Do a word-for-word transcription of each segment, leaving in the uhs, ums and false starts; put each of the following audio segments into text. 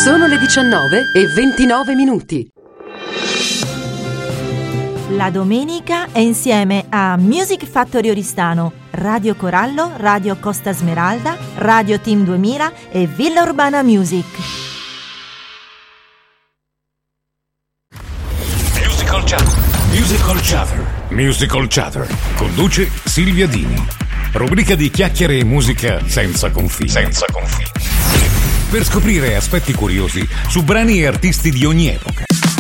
Sono le diciannove e ventinove minuti. La domenica è insieme a Music Factory Oristano, Radio Corallo, Radio Costa Smeralda, Radio Team duemila e Villa Urbana Music. Musical Chatter. Musical Chatter. Musical Chatter. Conduce Silvia Dini. Rubrica di chiacchiere e musica senza confini. Senza confini. Per scoprire aspetti curiosi su brani e artisti di ogni epoca.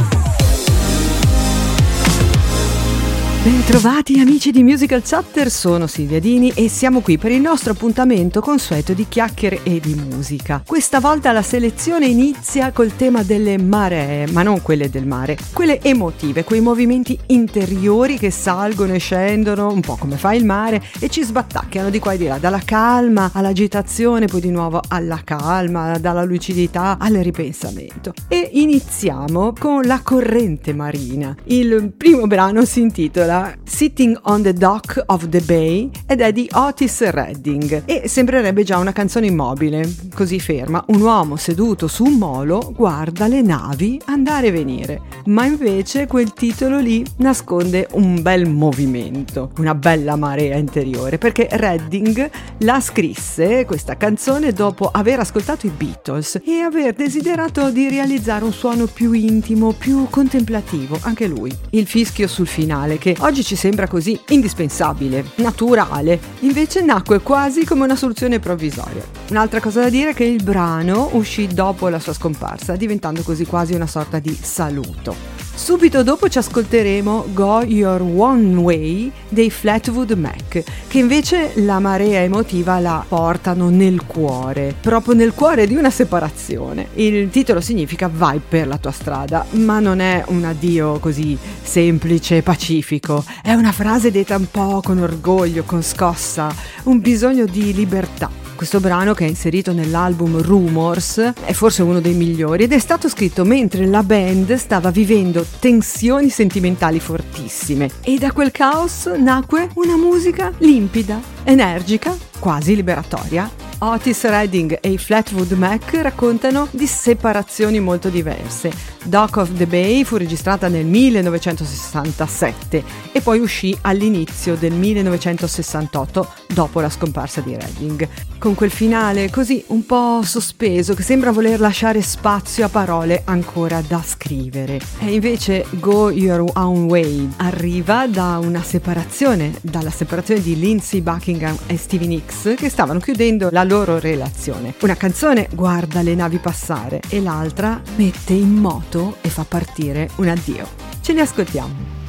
Bentrovati amici di Musical Chatter, sono Silvia Dini e siamo qui per il nostro appuntamento consueto di chiacchiere e di musica. Questa volta la selezione inizia col tema delle maree, ma non quelle del mare, quelle emotive, quei movimenti interiori che salgono e scendono, un po' come fa il mare, e ci sbattacchiano di qua e di là, dalla calma all'agitazione, poi di nuovo alla calma, dalla lucidità al ripensamento. E iniziamo con la corrente marina. Il primo brano si intitola Sitting on the Dock of the Bay ed è di Otis Redding e sembrerebbe già una canzone immobile, così ferma. Un uomo seduto su un molo guarda le navi andare e venire, ma invece quel titolo lì nasconde un bel movimento, una bella marea interiore, perché Redding la scrisse questa canzone dopo aver ascoltato i Beatles e aver desiderato di realizzare un suono più intimo, più contemplativo, anche lui. Il fischio sul finale, che oggi ci sembra così indispensabile, naturale, invece nacque quasi come una soluzione provvisoria. Un'altra cosa da dire è che il brano uscì dopo la sua scomparsa, diventando così quasi una sorta di saluto. Subito dopo ci ascolteremo Go Your One Way dei Fleetwood Mac, che invece la marea emotiva la portano nel cuore, proprio nel cuore di una separazione. Il titolo significa vai per la tua strada, ma non è un addio così semplice e pacifico, è una frase detta un po' con orgoglio, con scossa, un bisogno di libertà. Questo brano, che è inserito nell'album Rumors, è forse uno dei migliori ed è stato scritto mentre la band stava vivendo tensioni sentimentali fortissime e da quel caos nacque una musica limpida, energica, quasi liberatoria. Otis Redding e i Fleetwood Mac raccontano di separazioni molto diverse. Dock of the Bay fu registrata nel millenovecentosessantasette e poi uscì all'inizio del millenovecentosessantotto dopo la scomparsa di Redding, con quel finale così un po' sospeso che sembra voler lasciare spazio a parole ancora da scrivere. E invece Go Your Own Way arriva da una separazione, dalla separazione di Lindsey Buckingham e Stevie Nicks, che stavano chiudendo la loro relazione. Una canzone guarda le navi passare e l'altra mette in moto e fa partire un addio. Ce li ascoltiamo.